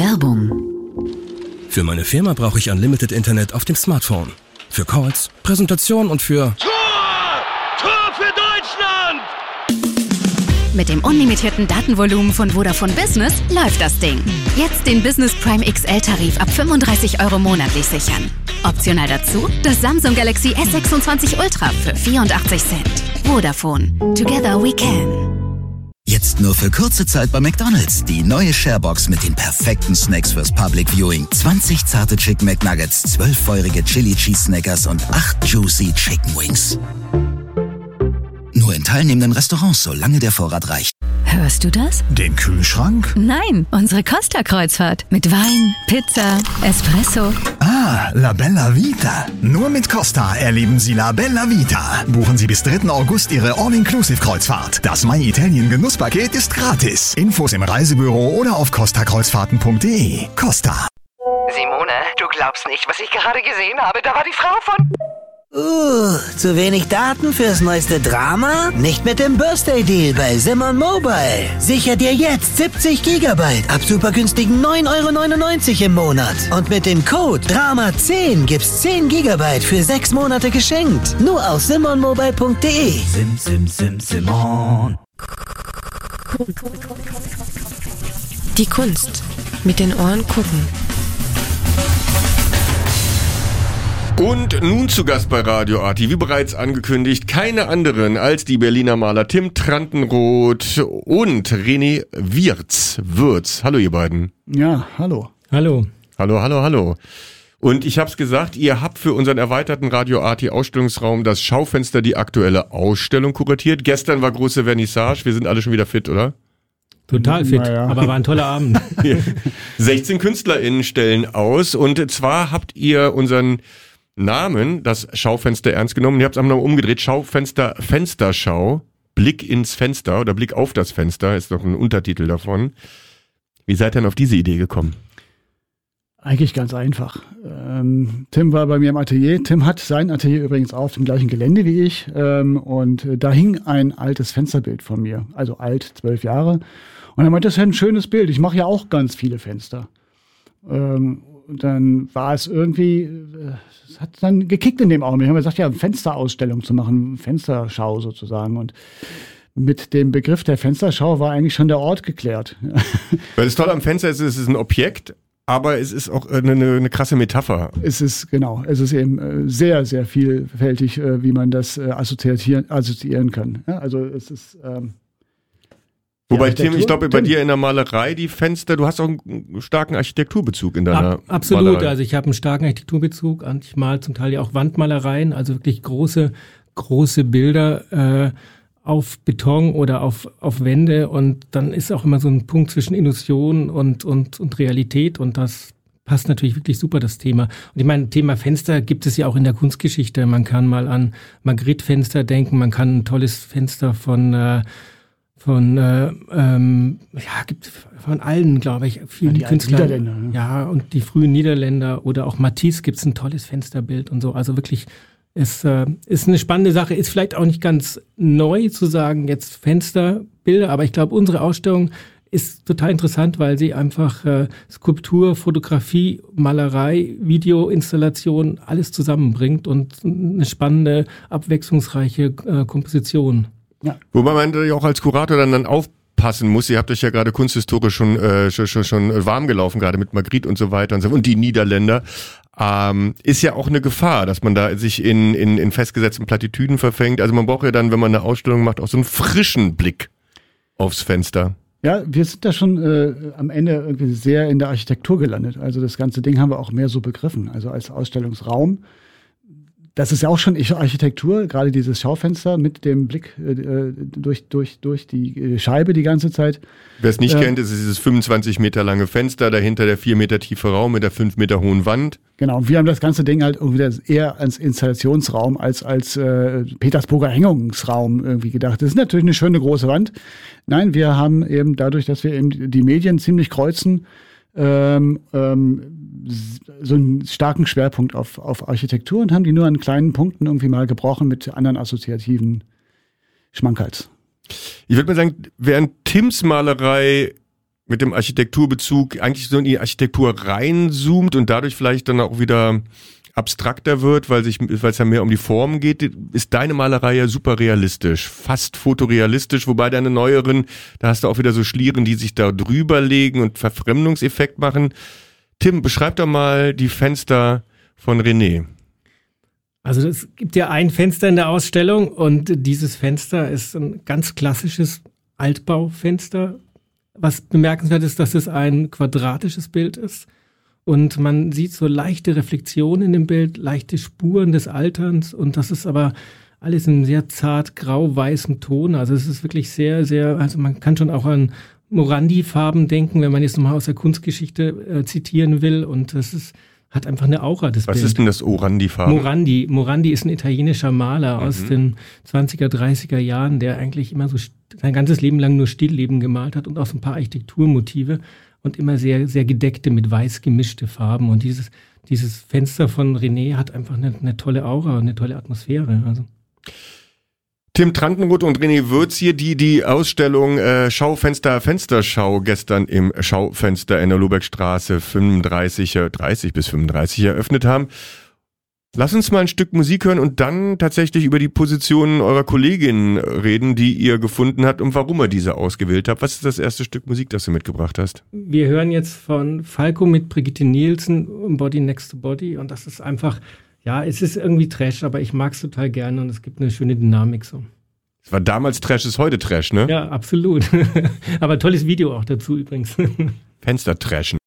Werbung. Für meine Firma brauche ich Unlimited Internet auf dem Smartphone. Für Calls, Präsentation und für... Tor für Deutschland! Mit dem unlimitierten Datenvolumen von Vodafone Business läuft das Ding. Jetzt den Business Prime XL-Tarif ab 35 € monatlich sichern. Optional dazu das Samsung Galaxy S26 Ultra für 84 Cent. Vodafone. Together we can. Jetzt nur für kurze Zeit bei McDonald's. Die neue Sharebox mit den perfekten Snacks fürs Public Viewing. 20 zarte Chicken McNuggets, 12 feurige Chili Cheese Snackers und 8 juicy Chicken Wings. Nur in teilnehmenden Restaurants, solange der Vorrat reicht. Hörst du das? Den Kühlschrank? Nein, unsere Costa-Kreuzfahrt. Mit Wein, Pizza, Espresso. Ah, La Bella Vita. Nur mit Costa erleben Sie La Bella Vita. Buchen Sie bis 3. August Ihre All-Inclusive-Kreuzfahrt. Das My Italien Genusspaket ist gratis. Infos im Reisebüro oder auf costakreuzfahrten.de. Costa. Simone, du glaubst nicht, was ich gerade gesehen habe. Da war die Frau von... Zu wenig Daten fürs neueste Drama? Nicht mit dem Birthday Deal bei Simon Mobile. Sicher dir jetzt 70 GB ab super günstigen 9,99 € im Monat. Und mit dem Code DRAMA10 gibt's 10 GB für 6 Monate geschenkt. Nur auf simonmobile.de. Simon. Die Kunst. Mit den Ohren gucken. Und nun zu Gast bei Radio Arti, wie bereits angekündigt, keine anderen als die Berliner Maler Tim Trantenroth und René Wirz. Hallo ihr beiden. Ja, hallo. Hallo. Hallo. Und ich hab's gesagt, ihr habt für unseren erweiterten Radio Arti Ausstellungsraum das Schaufenster die aktuelle Ausstellung kuratiert. Gestern war große Vernissage, wir sind alle schon wieder fit, oder? Total fit, aber war ein toller Abend. 16 KünstlerInnen stellen aus und zwar habt ihr unseren Namen, das Schaufenster, ernst genommen. Ihr habt es einmal umgedreht. Schaufenster, Fensterschau. Blick ins Fenster oder Blick auf das Fenster ist doch ein Untertitel davon. Wie seid ihr denn auf diese Idee gekommen? Eigentlich ganz einfach. Tim war bei mir im Atelier. Tim hat sein Atelier übrigens auf dem gleichen Gelände wie ich. Und da hing ein altes Fensterbild von mir. Also alt, 12 Jahre. Und er meinte, das ist ein schönes Bild. Ich mache ja auch ganz viele Fenster. Und dann war es irgendwie, es hat dann gekickt in dem Augenblick. Wir haben gesagt, ja, Fensterausstellung zu machen, Fensterschau sozusagen. Und mit dem Begriff der Fensterschau war eigentlich schon der Ort geklärt. Weil das Tolle am Fenster ist, es ist ein Objekt, aber es ist auch eine krasse Metapher. Es ist eben sehr, sehr vielfältig, wie man das assoziieren kann. Ja, also es ist... Wobei, Tim, ich glaube, bei dir in der Malerei, die Fenster, du hast auch einen starken Architekturbezug in deiner Absolut, Malerei. Also ich habe einen starken Architekturbezug. Ich male zum Teil ja auch Wandmalereien, also wirklich große Bilder auf Beton oder auf Wände. Und dann ist auch immer so ein Punkt zwischen Illusion und Realität. Und das passt natürlich wirklich super, das Thema. Und ich meine, Thema Fenster gibt es ja auch in der Kunstgeschichte. Man kann mal an Magritte-Fenster denken, man kann ein tolles Fenster gibt von allen, glaube ich, vielen Künstlern. Niederländer, ne? Ja, und die frühen Niederländer oder auch Matisse gibt's ein tolles Fensterbild und so. Also wirklich, es ist eine spannende Sache. Ist vielleicht auch nicht ganz neu zu sagen, jetzt Fensterbilder, aber ich glaube, unsere Ausstellung ist total interessant, weil sie einfach Skulptur, Fotografie, Malerei, Videoinstallation alles zusammenbringt und eine spannende, abwechslungsreiche Komposition. Ja. Wobei man ja auch als Kurator dann aufpassen muss. Ihr habt euch ja gerade kunsthistorisch schon warm gelaufen, gerade mit Magritte und so weiter und die Niederländer. Ist ja auch eine Gefahr, dass man da sich in festgesetzten Plattitüden verfängt. Also man braucht ja dann, wenn man eine Ausstellung macht, auch so einen frischen Blick aufs Fenster. Ja, wir sind da schon am Ende irgendwie sehr in der Architektur gelandet. Also das ganze Ding haben wir auch mehr so begriffen. Also als Ausstellungsraum. Das ist ja auch schon Architektur, gerade dieses Schaufenster mit dem Blick durch die Scheibe die ganze Zeit. Wer es nicht kennt, ist dieses 25 Meter lange Fenster, dahinter der 4 Meter tiefe Raum mit der 5 Meter hohen Wand. Genau, und wir haben das ganze Ding halt irgendwie eher als Installationsraum als Petersburger Hängungsraum irgendwie gedacht. Das ist natürlich eine schöne große Wand. Nein, wir haben eben dadurch, dass wir eben die Medien ziemlich kreuzen, so einen starken Schwerpunkt auf Architektur und haben die nur an kleinen Punkten irgendwie mal gebrochen mit anderen assoziativen Schmankerls. Ich würde mal sagen, während Tims Malerei mit dem Architekturbezug eigentlich so in die Architektur reinzoomt und dadurch vielleicht dann auch wieder abstrakter wird, weil es ja mehr um die Form geht, ist deine Malerei ja super realistisch, fast fotorealistisch, wobei deine neueren, da hast du auch wieder so Schlieren, die sich da drüber legen und Verfremdungseffekt machen. Tim, beschreib doch mal die Fenster von René. Also es gibt ja ein Fenster in der Ausstellung und dieses Fenster ist ein ganz klassisches Altbaufenster. Was bemerkenswert ist, dass es ein quadratisches Bild ist. Und man sieht so leichte Reflexionen in dem Bild, leichte Spuren des Alterns. Und das ist aber alles in sehr zart grau-weißem Ton. Also es ist wirklich sehr, sehr, also man kann schon auch an Morandi-Farben denken, wenn man jetzt nochmal aus der Kunstgeschichte zitieren will. Und das hat einfach eine Aura, das Bild. Was ist denn das Morandi-Farben? Morandi ist ein italienischer Maler aus den 20er, 30er Jahren, der eigentlich immer so sein ganzes Leben lang nur Stillleben gemalt hat und auch so ein paar Architekturmotive. Und immer sehr, sehr gedeckte, mit weiß gemischte Farben. Und dieses Fenster von René hat einfach eine tolle Aura, eine tolle Atmosphäre. Also. Tim Trankenroth und René Würz hier, die Ausstellung Fensterschau gestern im Schaufenster in der Lohbergstraße 30 bis 35 eröffnet haben. Lass uns mal ein Stück Musik hören und dann tatsächlich über die Positionen eurer Kolleginnen reden, die ihr gefunden habt und warum ihr diese ausgewählt habt. Was ist das erste Stück Musik, das du mitgebracht hast? Wir hören jetzt von Falco mit Brigitte Nielsen, Body Next to Body. Und das ist einfach, ja, es ist irgendwie Trash, aber ich mag es total gerne und es gibt eine schöne Dynamik so. Es war damals Trash, ist heute Trash, ne? Ja, absolut. Aber tolles Video auch dazu übrigens. Fenster trashen.